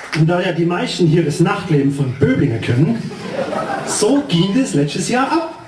Und da ja die meisten hier das Nachtleben von Böblinger kennen, so ging das letztes Jahr ab.